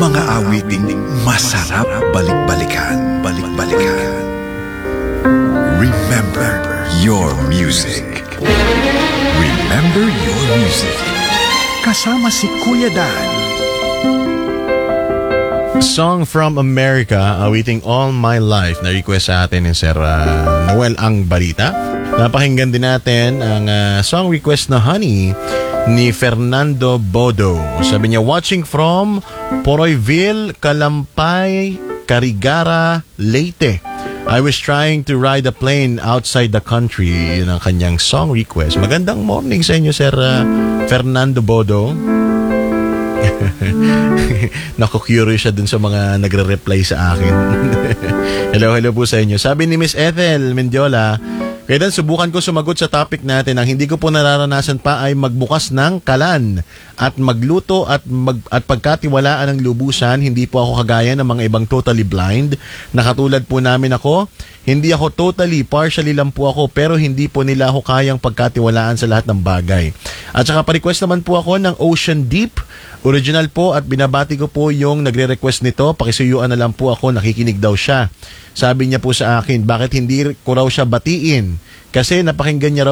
Mga awiting masarap balik-balikan. Balik-balikan. Remember your music. Remember your music. Kasama si Kuya Dan. Song from America, awiting All My Life, na request sa atin ni Sir Noel Ang Balita. Napakinggan din natin ang song request na Honey ni Fernando Bodo. Sabi niya, watching from Poroyville, Kalampay, Carigara, Leyte. I was trying to ride a plane outside the country. Yun ang kanyang song request. Magandang morning sa inyo, Sir Fernando Bodo. Naku-curious siya dun sa mga nagre-reply sa akin. Hello po sa inyo. Sabi ni Miss Ethel Mendiola, kaya dan subukan ko sumagot sa topic natin. Ang hindi ko po nararanasan pa ay magbukas ng kalan at magluto at pagkatiwalaan ng lubusan. Hindi po ako kagaya ng mga ibang totally blind na katulad po namin ako. Hindi ako totally, partially lang po ako, pero hindi po nila ako kayang pagkatiwalaan sa lahat ng bagay. At saka pa-request naman po ako ng Ocean Deep. Original po at binabati ko po yung nagre-request nito. Pakisuyuan na lang po ako, nakikinig daw siya. Sabi niya po sa akin, bakit hindi ko raw siya batiin? Kasi napakinggan niya raw